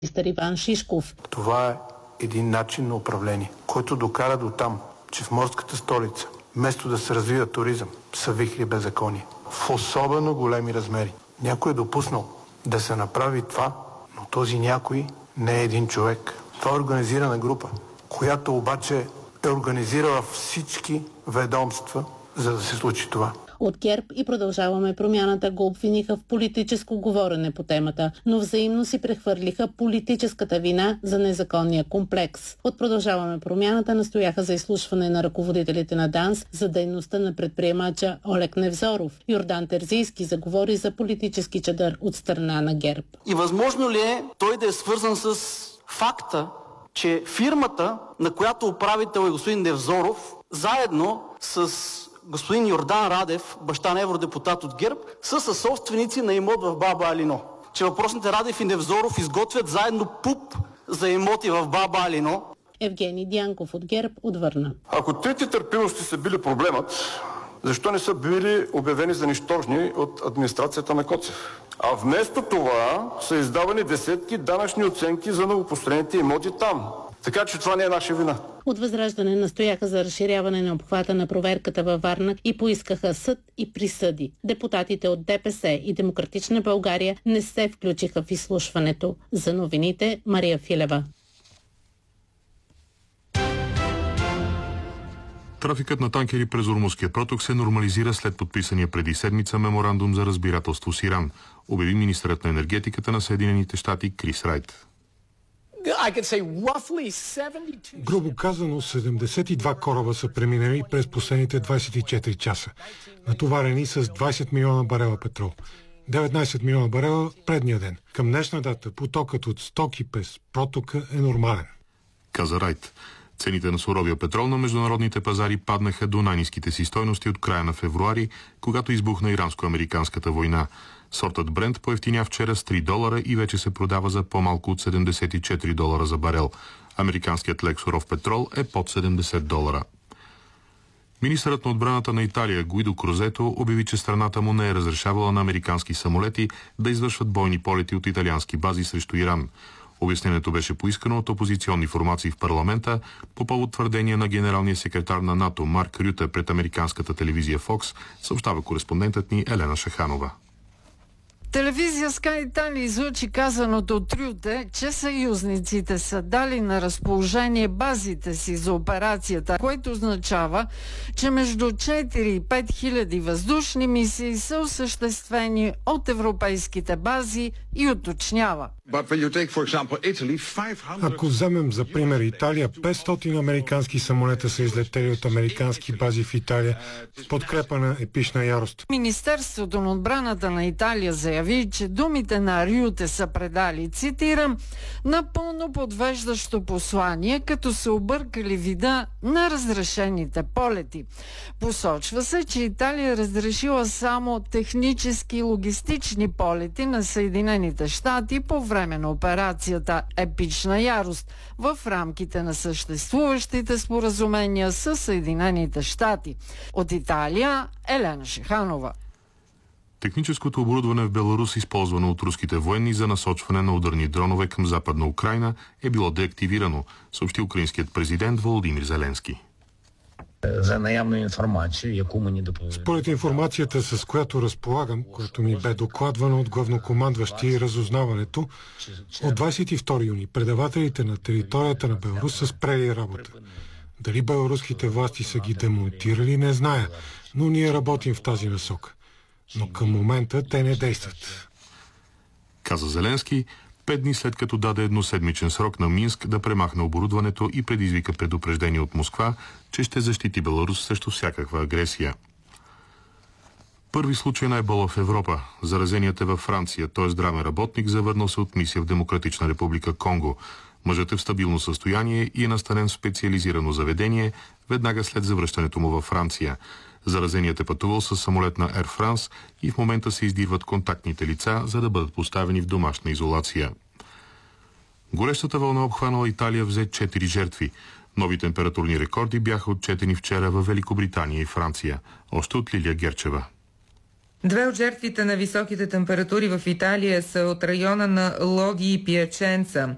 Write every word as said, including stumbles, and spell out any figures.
Министър Иван Шишков. Това е един начин на управление, който докара до там, че в морската столица, вместо да се развива туризъм, са вихри беззаконие. В особено големи размери. Някой е допуснал да се направи това, но този някой не е един човек. Това е организирана група, която обаче е организирала всички ведомства, за да се случи това. От ГЕРБ и Продължаваме промяната го обвиниха в политическо говорене по темата, но взаимно си прехвърлиха политическата вина за незаконния комплекс. От Продължаваме промяната настояха за изслушване на ръководителите на ДАНС за дейността на предприемача Олег Невзоров. Йордан Терзийски заговори за политически чадър от страна на ГЕРБ. И възможно ли е той да е свързан с факта, че фирмата, на която управител е господин Невзоров, заедно с господин Йордан Радев, баща на евродепутат от ГЕРБ, са съсобственици на имот в Баба Алино. Че въпросните Радев и Невзоров изготвят заедно ПУП за имоти в Баба Алино. Евгений Дянков от ГЕРБ отвърна. Ако трите търпимости са били проблемът, защо не са били обявени за нищожни от администрацията на Коцев? А вместо това са издавани десетки данъчни оценки за новопостроените имоти там. Така че това не е наша вина. От Възраждане настояха за разширяване на обхвата на проверката във Варна и поискаха съд и присъди. Депутатите от ДПС и Демократична България не се включиха в изслушването. За новините Мария Филева. Трафикът на танкери през Ормузския проток се нормализира след подписания преди седмица меморандум за разбирателство с Иран, обяви министърът на енергетиката на Съединените щати Крис Райт. Грубо казано, седемдесет и два кораба са преминали през последните двадесет и четири часа, натоварени с двадесет милиона барела петрол. деветнадесет милиона барела предния ден. Към днешна дата потокът от стоки през протока е нормален. Каза Райт. Цените на суровия петрол на международните пазари паднаха до най-ниските си стойности от края на февруари, когато избухна иранско-американската война. Сортът Брент поевтиня вчера с три долара и вече се продава за по-малко от седемдесет и четири долара за барел. Американският лек суров петрол е под седемдесет долара. Министърът на отбраната на Италия Гуидо Крозето обяви, че страната му не е разрешавала на американски самолети да извършват бойни полети от италиански бази срещу Иран. Обяснението беше поискано от опозиционни формации в парламента по повод твърдения на генералния секретар на НАТО Марк Рюте пред американската телевизия Fox, съобщава кореспондентът ни Елена Шаханова. Телевизия Sky Italia излъчи казаното от Рюте, че съюзниците са дали на разположение базите си за операцията, което означава, че между четири и пет хиляди въздушни мисии са осъществени от европейските бази и уточнява. Ако вземем за пример Италия, петстотин американски самолета са излетели от американски бази в Италия в подкрепа на епична ярост. Министерството на отбраната на Италия заяви, че думите на Рюте са предали, цитирам, напълно подвеждащо послание, като са объркали вида на разрешените полети. Посочва се, че Италия разрешила само технически и логистични полети на Съединените щати по време на операцията Епична ярост в рамките на съществуващите споразумения с Съединените щати. От Италия Елена Шиханова. Техническото оборудване в Беларус, използвано от руските военни за насочване на ударни дронове към Западна Украйна, е било деактивирано, съобщи украинският президент Володимир Зеленски. За наявна информация, яку мені доповіли. Според информацията, с която разполагам, която ми бе докладвана от главнокомандващия и разузнаването, от двадесет и втори юни предавателите на територията на Беларус са спрели работа. Дали беларуските власти са ги демонтирали, не зная, но ние работим в тази насока. Но към момента те не действат. Каза Зеленски, пет дни след като даде едноседмичен срок на Минск да премахне оборудването и предизвика предупреждение от Москва, че ще защити Беларус срещу всякаква агресия. Първи случай на ебола в Европа. Заразеният е във Франция. Той е здравен работник, завърнал се от мисия в Демократична република Конго. Мъжът е в стабилно състояние и е настанен в специализирано заведение веднага след завръщането му във Франция. Заразеният е пътувал с самолет на Air France и в момента се издирват контактните лица, за да бъдат поставени в домашна изолация. Горещата вълна обхванала Италия взе четири жертви. Нови температурни рекорди бяха отчетени вчера във Великобритания и Франция. Още от Лилия Герчева. Две от жертвите на високите температури в Италия са от района на Лоди и Пиаченца.